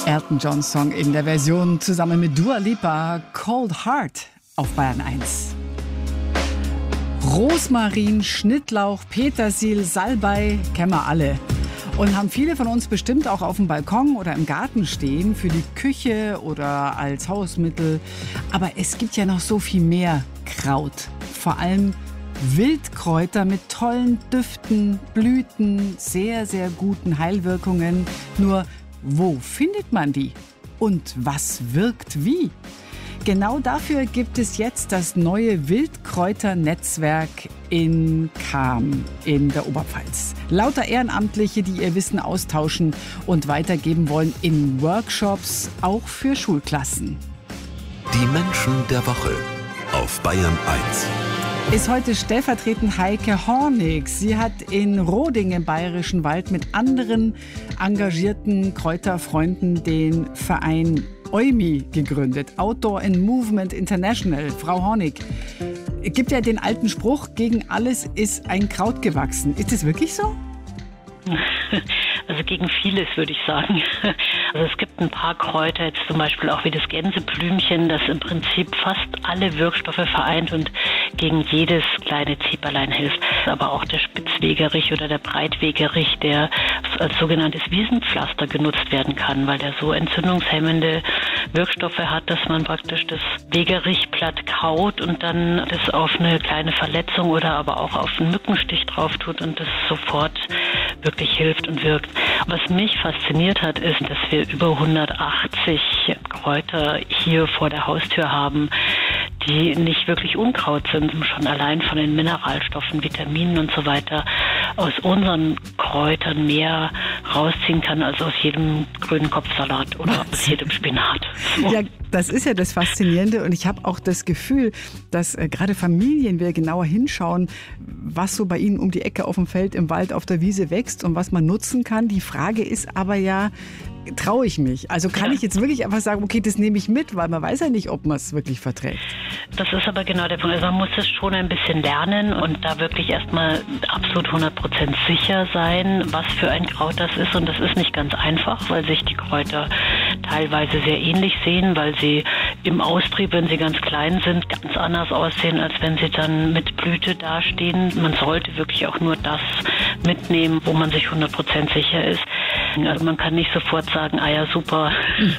Elton John Song in der Version zusammen mit Dua Lipa, Cold Heart auf Bayern 1. Rosmarin, Schnittlauch, Petersil, Salbei, kennen wir alle. Und haben viele von uns bestimmt auch auf dem Balkon oder im Garten stehen, für die Küche oder als Hausmittel. Aber es gibt ja noch so viel mehr Kraut. Vor allem Wildkräuter mit tollen Düften, Blüten, sehr, sehr guten Heilwirkungen. Nur wo findet man die? Und was wirkt wie? Genau dafür gibt es jetzt das neue Wildkräuternetzwerk in Cham in der Oberpfalz. Lauter Ehrenamtliche, die ihr Wissen austauschen und weitergeben wollen in Workshops, auch für Schulklassen. Die Menschen der Woche auf Bayern 1. Ist heute stellvertretend Heike Hornig. Sie hat in Roding im Bayerischen Wald mit anderen engagierten Kräuterfreunden den Verein EUMI gegründet. Outdoor and Movement International. Frau Hornig, gibt ja den alten Spruch, gegen alles ist ein Kraut gewachsen. Ist das wirklich so? Also gegen vieles, würde ich sagen. Also es gibt ein paar Kräuter, jetzt zum Beispiel auch wie das Gänseblümchen, das im Prinzip fast alle Wirkstoffe vereint und gegen jedes kleine Zieperlein hilft. Aber auch der Spitzwegerich oder der Breitwegerich, der als sogenanntes Wiesenpflaster genutzt werden kann, weil der so entzündungshemmende Wirkstoffe hat, dass man praktisch das Wegerichblatt kaut und dann das auf eine kleine Verletzung oder aber auch auf einen Mückenstich drauf tut und das sofort wirklich hilft und wirkt. Was mich fasziniert hat, ist, dass wir über 180 Kräuter hier vor der Haustür haben, die nicht wirklich Unkraut sind, schon allein von den Mineralstoffen, Vitaminen und so weiter aus unseren Kräutern mehr rausziehen kann als aus jedem grünen Kopfsalat oder aus jedem Spinat. So. Ja, das ist ja das Faszinierende und ich habe auch das Gefühl, dass gerade Familien, wir genauer hinschauen, was so bei ihnen um die Ecke auf dem Feld, im Wald, auf der Wiese wächst und was man nutzen kann. Die Frage ist aber ja, traue ich mich? Also kann ich jetzt wirklich einfach sagen, okay, das nehme ich mit, weil man weiß ja nicht, ob man es wirklich verträgt. Das ist aber genau der Punkt. Also man muss es schon ein bisschen lernen und da wirklich erstmal absolut 100% sicher sein, was für ein Kraut das ist. Und das ist nicht ganz einfach, weil sich die Kräuter teilweise sehr ähnlich sehen, weil sie im Austrieb, wenn sie ganz klein sind, ganz anders aussehen, als wenn sie dann mit Blüte dastehen. Man sollte wirklich auch nur das mitnehmen, wo man sich 100% sicher ist. Also man kann nicht sofort sagen, ah ja, super,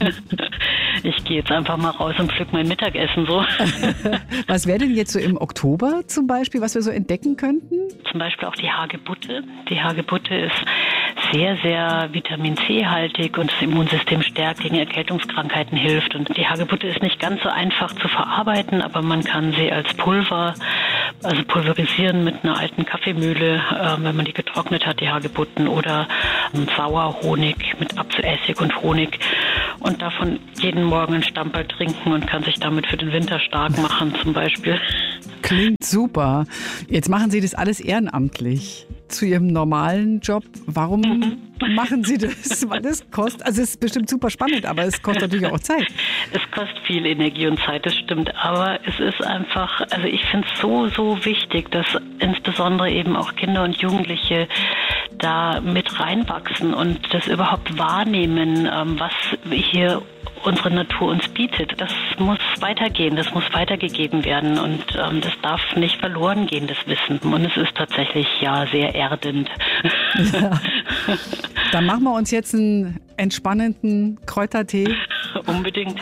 ich gehe jetzt einfach mal raus und pflück mein Mittagessen so. Was wäre denn jetzt so im Oktober zum Beispiel, was wir so entdecken könnten? Zum Beispiel auch die Hagebutte. Die Hagebutte ist sehr, sehr Vitamin C-haltig und das Immunsystem stärkt, gegen Erkältungskrankheiten hilft. Und die Hagebutte ist nicht ganz so einfach zu verarbeiten, aber man kann sie als Pulver, also pulverisieren mit einer alten Kaffeemühle, wenn man die getrocknet hat, die Hagebutten, oder Sauerhonig mit Apfelessig und Honig und davon jeden Morgen einen Stamperl trinken und kann sich damit für den Winter stark machen zum Beispiel. Klingt super. Jetzt machen Sie das alles ehrenamtlich zu Ihrem normalen Job. Warum machen Sie das? Weil das kostet, also es ist bestimmt super spannend, aber es kostet natürlich auch Zeit. Es kostet viel Energie und Zeit, das stimmt. Aber es ist einfach, also ich finde es so, so wichtig, dass insbesondere eben auch Kinder und Jugendliche da mit reinwachsen und das überhaupt wahrnehmen, was hier unsere Natur uns bietet. Das muss weitergehen, das muss weitergegeben werden und das darf nicht verloren gehen, das Wissen. Und es ist tatsächlich ja sehr erdend. Ja. Dann machen wir uns jetzt einen entspannenden Kräutertee. Unbedingt.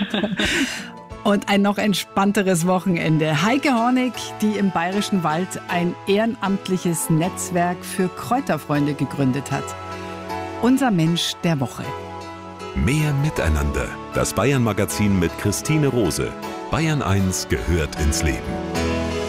Und ein noch entspannteres Wochenende. Heike Hornig, die im Bayerischen Wald ein ehrenamtliches Netzwerk für Kräuterfreunde gegründet hat. Unser Mensch der Woche. Mehr Miteinander. Das Bayern-Magazin mit Christine Rose. Bayern 1 gehört ins Leben.